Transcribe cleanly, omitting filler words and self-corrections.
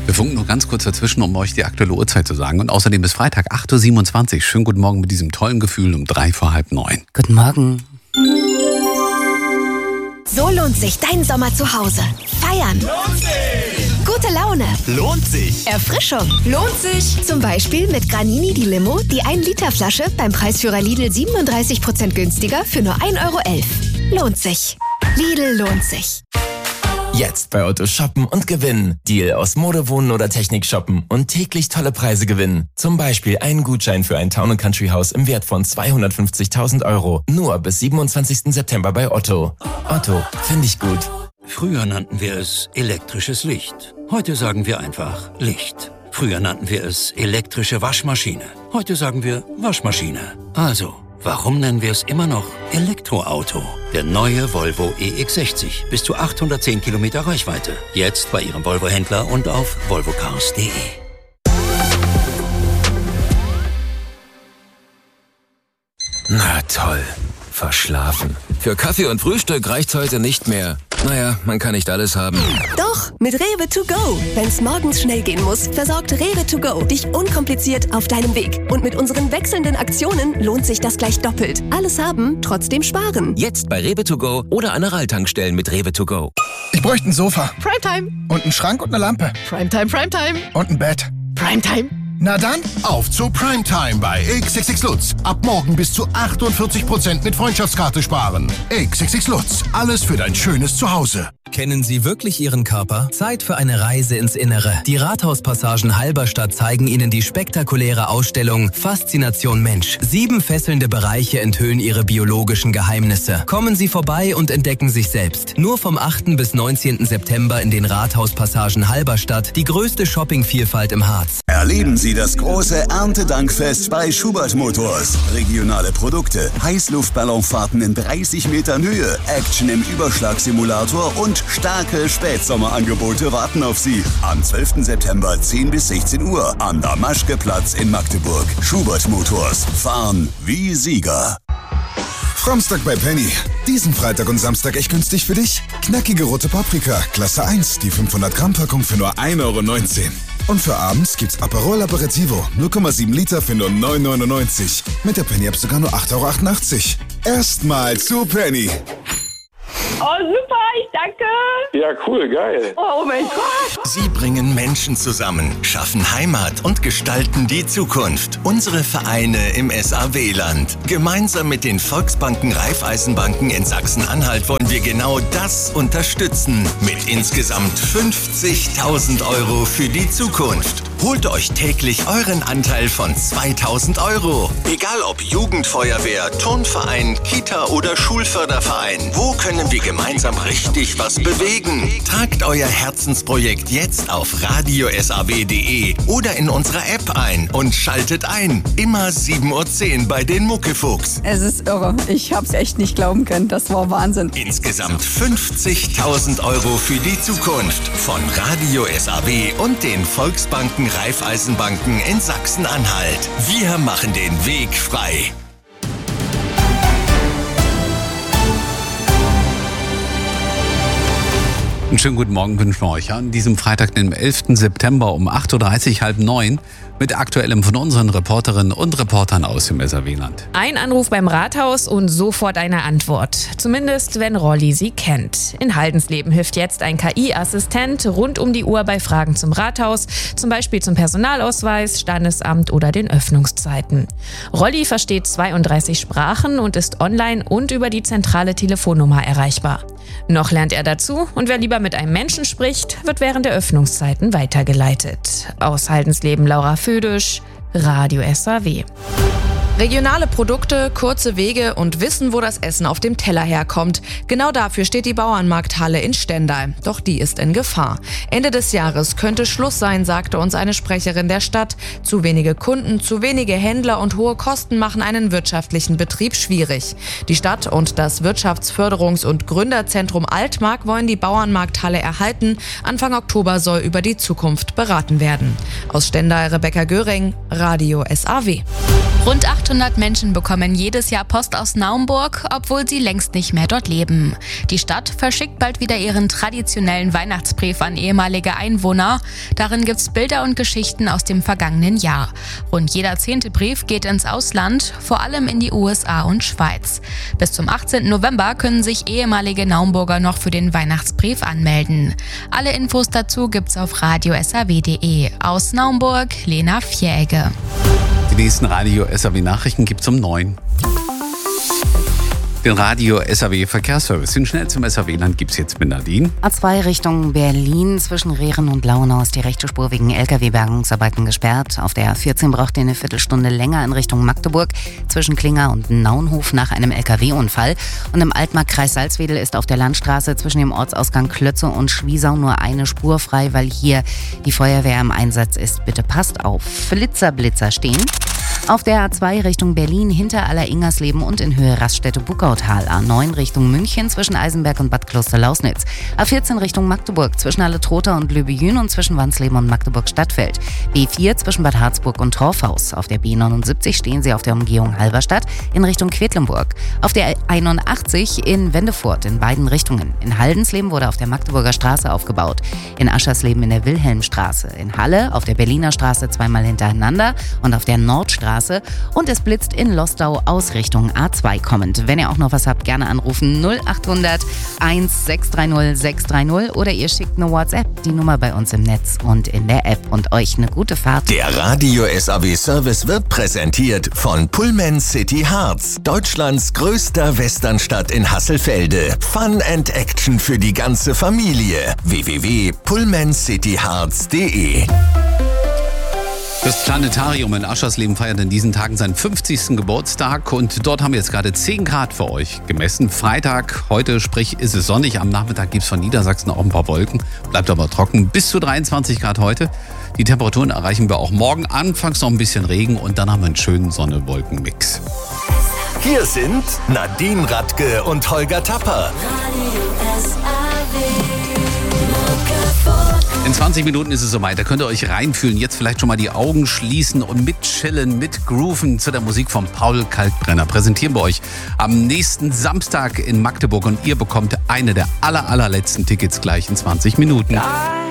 Wir funken nur ganz kurz dazwischen, um euch die aktuelle Uhrzeit zu sagen. Und außerdem ist Freitag 8.27 Uhr. Schönen guten Morgen mit diesem tollen Gefühl um 8:45. Guten Morgen. So lohnt sich dein Sommer zu Hause. Feiern. Lohnt sich! Gute Laune. Lohnt sich! Erfrischung. Lohnt sich! Zum Beispiel mit Granini die Limo, die 1-Liter-Flasche beim Preisführer Lidl 37% günstiger für nur 1,11 €. Lohnt sich. Lidl lohnt sich. Jetzt bei Otto shoppen und gewinnen. Deal aus Mode, Wohnen oder Technik shoppen und täglich tolle Preise gewinnen. Zum Beispiel einen Gutschein für ein Town & Country Haus im Wert von 250.000 €. Nur bis 27. September bei Otto. Otto, finde ich gut. Früher nannten wir es elektrisches Licht. Heute sagen wir einfach Licht. Früher nannten wir es elektrische Waschmaschine. Heute sagen wir Waschmaschine. Also, warum nennen wir es immer noch Elektroauto? Der neue Volvo EX60. Bis zu 810 Kilometer Reichweite. Jetzt bei Ihrem Volvo-Händler und auf volvocars.de. Na toll. Verschlafen. Für Kaffee und Frühstück reicht's heute nicht mehr. Naja, man kann nicht alles haben. Doch, mit Rewe to go. Wenn's morgens schnell gehen muss, versorgt Rewe to go dich unkompliziert auf deinem Weg. Und mit unseren wechselnden Aktionen lohnt sich das gleich doppelt. Alles haben, trotzdem sparen. Jetzt bei Rewe to go oder Aral-Tankstellen mit Rewe to go. Ich bräuchte ein Sofa. Primetime. Und einen Schrank und eine Lampe. Primetime, Primetime. Und ein Bett. Primetime. Na dann, auf zu Primetime bei XXX Lutz. Ab morgen bis zu 48% mit Freundschaftskarte sparen. XXX Lutz, alles für dein schönes Zuhause. Kennen Sie wirklich Ihren Körper? Zeit für eine Reise ins Innere. Die Rathauspassagen Halberstadt zeigen Ihnen die spektakuläre Ausstellung Faszination Mensch. 7 fesselnde Bereiche enthüllen Ihre biologischen Geheimnisse. Kommen Sie vorbei und entdecken sich selbst. Nur vom 8. bis 19. September in den Rathauspassagen Halberstadt, die größte Shoppingvielfalt im Harz. Erleben Sie das große Erntedankfest bei Schubert Motors. Regionale Produkte, Heißluftballonfahrten in 30 Metern Höhe, Action im Überschlagsimulator und starke Spätsommerangebote warten auf Sie. Am 12. September 10 bis 16 Uhr am Damaschke-Platz in Magdeburg. Schubert Motors. Fahren wie Sieger. Framstag bei Penny. Diesen Freitag und Samstag echt günstig für dich? Knackige rote Paprika, Klasse 1, die 500 Gramm Packung für nur 1,19 €. Und für abends gibt's Aperol Aperitivo, 0,7 Liter für nur 9,99 €. Mit der Penny-App sogar nur 8,88 €. Erstmal zu Penny. Oh, super, ich danke. Ja, cool, geil. Oh mein Gott. Sie bringen Menschen zusammen, schaffen Heimat und gestalten die Zukunft. Unsere Vereine im SAW-Land. Gemeinsam mit den Volksbanken Raiffeisenbanken in Sachsen-Anhalt wollen wir genau das unterstützen. Mit insgesamt 50.000 € für die Zukunft. Holt euch täglich euren Anteil von 2.000 €. Egal ob Jugendfeuerwehr, Turnverein, Kita oder Schulförderverein. Wo können wir gemeinsam richtig was bewegen? Tragt euer Herzensprojekt jetzt auf radiosaw.de oder in unserer App ein und schaltet ein. Immer 7:10 Uhr bei den Muckefuchs. Es ist irre. Ich hab's echt nicht glauben können. Das war Wahnsinn. Insgesamt 50.000 € für die Zukunft. Von Radio SAW und den Volksbanken Raiffeisenbanken in Sachsen-Anhalt. Wir machen den Weg frei. Einen schönen guten Morgen wünschen wir euch an diesem Freitag, den 11. September um 8:30 Uhr, 8:30 mit Aktuellem von unseren Reporterinnen und Reportern aus dem SAW-Land. Ein Anruf beim Rathaus und sofort eine Antwort. Zumindest, wenn Rolli sie kennt. In Haldensleben hilft jetzt ein KI-Assistent rund um die Uhr bei Fragen zum Rathaus, zum Beispiel zum Personalausweis, Standesamt oder den Öffnungszeiten. Rolli versteht 32 Sprachen und ist online und über die zentrale Telefonnummer erreichbar. Noch lernt er dazu und wer lieber mit einem Menschen spricht, wird während der Öffnungszeiten weitergeleitet. Aus Haldensleben Laura Födisch, Radio SAW. Regionale Produkte, kurze Wege und Wissen, wo das Essen auf dem Teller herkommt. Genau dafür steht die Bauernmarkthalle in Stendal. Doch die ist in Gefahr. Ende des Jahres könnte Schluss sein, sagte uns eine Sprecherin der Stadt. Zu wenige Kunden, zu wenige Händler und hohe Kosten machen einen wirtschaftlichen Betrieb schwierig. Die Stadt und das Wirtschaftsförderungs- und Gründerzentrum Altmark wollen die Bauernmarkthalle erhalten. Anfang Oktober soll über die Zukunft beraten werden. Aus Stendal Rebecca Göring, Radio SAW. Rund 8 800 Menschen bekommen jedes Jahr Post aus Naumburg, obwohl sie längst nicht mehr dort leben. Die Stadt verschickt bald wieder ihren traditionellen Weihnachtsbrief an ehemalige Einwohner. Darin gibt's Bilder und Geschichten aus dem vergangenen Jahr. Rund jeder 10. Brief geht ins Ausland, vor allem in die USA und Schweiz. Bis zum 18. November können sich ehemalige Naumburger noch für den Weihnachtsbrief anmelden. Alle Infos dazu gibt's auf radio.saw.de. Aus Naumburg, Lena Fjäge. Die nächsten Radio-SAW-Nachrichten gibt's um 9. Den Radio-SAW-Verkehrsservice. Den schnell zum SAW-Land gibt's jetzt mit Nadine. A2 Richtung Berlin zwischen Rehren und Launau ist die rechte Spur wegen LKW-Bergungsarbeiten gesperrt. Auf der A14 braucht ihr eine Viertelstunde länger in Richtung Magdeburg zwischen Klinger und Naunhof nach einem LKW-Unfall. Und im Altmark-Kreis Salzwedel ist auf der Landstraße zwischen dem Ortsausgang Klötze und Schwiesau nur eine Spur frei, weil hier die Feuerwehr im Einsatz ist. Bitte passt auf. Blitzer stehen. Auf der A2 Richtung Berlin hinter Aller-Ingersleben und in Höhe Raststätte-Bugautal. A9 Richtung München zwischen Eisenberg und Bad Kloster-Lausnitz. A14 Richtung Magdeburg zwischen Halle-Trotha und Löbejün und zwischen Wansleben und Magdeburg-Stadtfeld. B4 zwischen Bad Harzburg und Torfhaus. Auf der B79 stehen Sie auf der Umgehung Halberstadt in Richtung Quedlinburg. Auf der 81 in Wendefurt in beiden Richtungen. In Haldensleben wurde auf der Magdeburger Straße aufgebaut. In Aschersleben in der Wilhelmstraße. In Halle auf der Berliner Straße zweimal hintereinander und auf der Nordstraße. Und es blitzt in Lostau aus Richtung A2 kommend. Wenn ihr auch noch was habt, gerne anrufen 0800 1630 630 oder ihr schickt eine WhatsApp, die Nummer bei uns im Netz und in der App. Und euch eine gute Fahrt. Der Radio-SAW-Service wird präsentiert von Pullman City Harz, Deutschlands größter Westernstadt in Hasselfelde. Fun and Action für die ganze Familie. www.pullmancityharz.de. Das Planetarium in Aschersleben feiert in diesen Tagen seinen 50. Geburtstag und dort haben wir jetzt gerade 10 Grad für euch gemessen. Freitag, heute, sprich, ist es sonnig. Am Nachmittag gibt es von Niedersachsen auch ein paar Wolken, bleibt aber trocken. Bis zu 23 Grad heute. Die Temperaturen erreichen wir auch morgen. Anfangs noch ein bisschen Regen und dann haben wir einen schönen Sonne-Wolken-Mix. Hier sind Nadine Radke und Holger Tapper. In 20 Minuten ist es soweit, da könnt ihr euch reinfühlen. Jetzt vielleicht schon mal die Augen schließen und mitchillen, mitgrooven zu der Musik von Paul Kalkbrenner. Präsentieren wir euch am nächsten Samstag in Magdeburg und ihr bekommt eine der allerletzten Tickets gleich in 20 Minuten.